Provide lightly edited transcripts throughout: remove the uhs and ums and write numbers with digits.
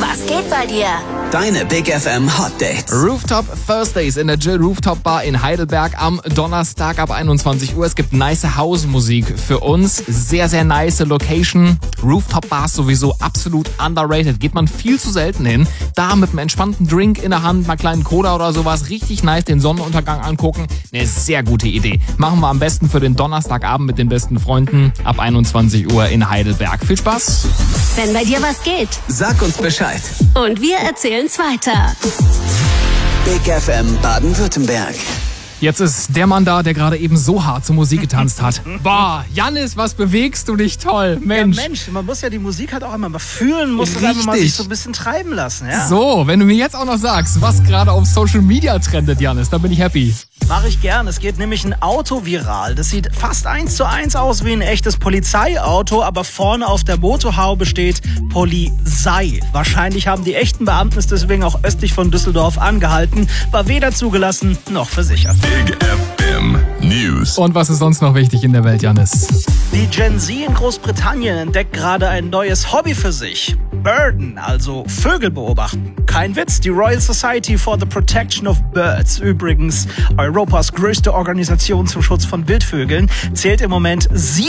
Was geht bei dir? Deine Big FM Hot Dates. Rooftop Thursdays in der Jill Rooftop Bar in Heidelberg am Donnerstag ab 21 Uhr. Es gibt nice House-Musik für uns. Sehr, sehr nice Location. Rooftop Bars sowieso absolut underrated. Geht man viel zu selten hin. Da mit einem entspannten Drink in der Hand, einer kleinen Cola oder sowas. Richtig nice den Sonnenuntergang angucken. Eine sehr gute Idee. Machen wir am besten für den Donnerstagabend mit den besten Freunden ab 21 Uhr in Heidelberg. Viel Spaß. Wenn bei dir was geht. Sag uns Bescheid. Und wir erzählen's weiter. Big FM Baden-Württemberg. Jetzt ist der Mann da, der gerade eben so hart zur Musik getanzt hat. Boah, Jannis, was bewegst du dich toll, Mensch. Ja, Mensch, man muss ja die Musik halt auch immer mal fühlen, muss das einfach mal sich so ein bisschen treiben lassen. Ja? So, wenn du mir jetzt auch noch sagst, was gerade auf Social Media trendet, Jannis, dann bin ich happy. Mache ich gern. Es geht nämlich ein Auto viral. Das sieht fast 1:1 aus wie ein echtes Polizeiauto, aber vorne auf der Motorhaube steht Polizei. Wahrscheinlich haben die echten Beamten es deswegen auch östlich von Düsseldorf angehalten. War weder zugelassen noch versichert. Big FM News. Und was ist sonst noch wichtig in der Welt, Jannis? Die Gen Z in Großbritannien entdeckt gerade ein neues Hobby für sich. Birden, also Vögel beobachten. Kein Witz, die Royal Society for the Protection of Birds, übrigens Europas größte Organisation zum Schutz von Wildvögeln, zählt im Moment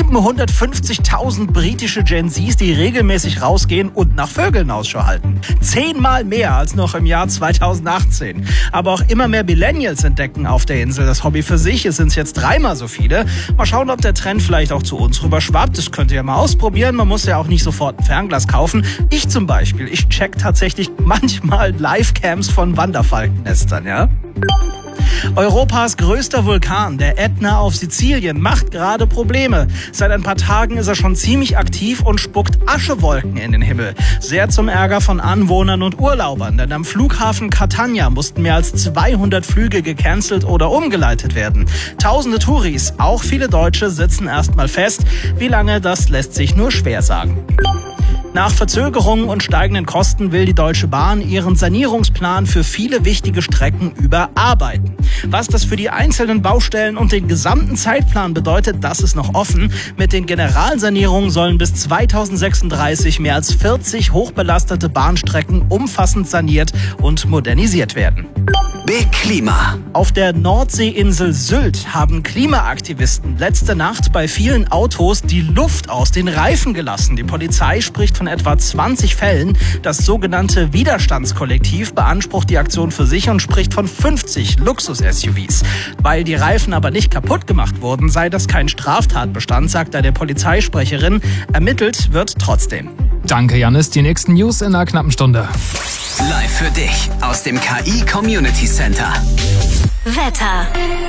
750.000 britische Gen Zs, die regelmäßig rausgehen und nach Vögeln Ausschau halten. 10-mal mehr als noch im Jahr 2018. Aber auch immer mehr Millennials entdecken auf der Insel das Hobby für sich. Es sind jetzt 3-mal so viele. Mal schauen, ob der Trend vielleicht auch zu uns rüber schwappt. Das könnt ihr ja mal ausprobieren. Man muss ja auch nicht sofort ein Fernglas kaufen. Ich zum Beispiel, ich check tatsächlich manchmal Livecams von Wanderfalkennestern, ja? Europas größter Vulkan, der Ätna auf Sizilien, macht gerade Probleme. Seit ein paar Tagen ist er schon ziemlich aktiv und spuckt Aschewolken in den Himmel. Sehr zum Ärger von Anwohnern und Urlaubern, denn am Flughafen Catania mussten mehr als 200 Flüge gecancelt oder umgeleitet werden. Tausende Touris, auch viele Deutsche, sitzen erstmal fest. Wie lange, das lässt sich nur schwer sagen. Nach Verzögerungen und steigenden Kosten will die Deutsche Bahn ihren Sanierungsplan für viele wichtige Strecken überarbeiten. Was das für die einzelnen Baustellen und den gesamten Zeitplan bedeutet, das ist noch offen. Mit den Generalsanierungen sollen bis 2036 mehr als 40 hochbelastete Bahnstrecken umfassend saniert und modernisiert werden. Big Klima. Auf der Nordseeinsel Sylt haben Klimaaktivisten letzte Nacht bei vielen Autos die Luft aus den Reifen gelassen. Die Polizei spricht von etwa 20 Fällen. Das sogenannte Widerstandskollektiv beansprucht die Aktion für sich und spricht von 50 Luxus-SUVs. Weil die Reifen aber nicht kaputt gemacht wurden, sei das kein Straftatbestand, sagt eine Polizeisprecherin. Ermittelt wird trotzdem. Danke, Jannis. Die nächsten News in einer knappen Stunde. Live für dich aus dem KI Community Center. Wetter.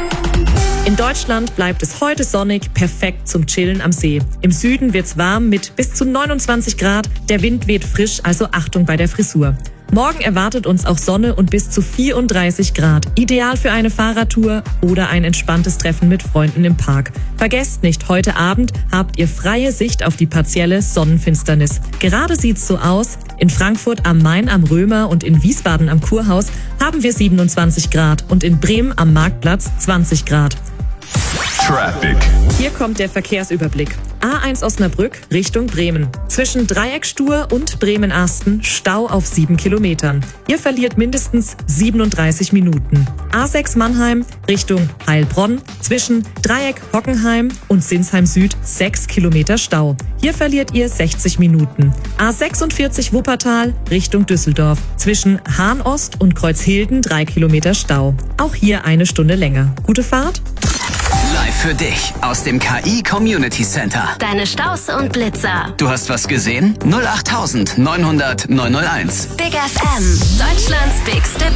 In Deutschland bleibt es heute sonnig, perfekt zum Chillen am See. Im Süden wird's warm mit bis zu 29 Grad. Der Wind weht frisch, also Achtung bei der Frisur. Morgen erwartet uns auch Sonne und bis zu 34 Grad. Ideal für eine Fahrradtour oder ein entspanntes Treffen mit Freunden im Park. Vergesst nicht, heute Abend habt ihr freie Sicht auf die partielle Sonnenfinsternis. Gerade sieht's so aus. In Frankfurt am Main am Römer und in Wiesbaden am Kurhaus haben wir 27 Grad und in Bremen am Marktplatz 20 Grad. Traffic. Hier kommt der Verkehrsüberblick. A1 Osnabrück Richtung Bremen. Zwischen Dreieckstuhr und Bremen-Asten Stau auf 7 Kilometern. Ihr verliert mindestens 37 Minuten. A6 Mannheim Richtung Heilbronn. Zwischen Dreieck Hockenheim und Sinsheim Süd 6 Kilometer Stau. Hier verliert ihr 60 Minuten. A46 Wuppertal Richtung Düsseldorf. Zwischen Hahn Ost und Kreuzhilden 3 Kilometer Stau. Auch hier eine Stunde länger. Gute Fahrt. Live für dich aus dem KI Community Center. Deine Staus und Blitzer. Du hast was gesehen? 08900 901. Big FM. Deutschlands bigste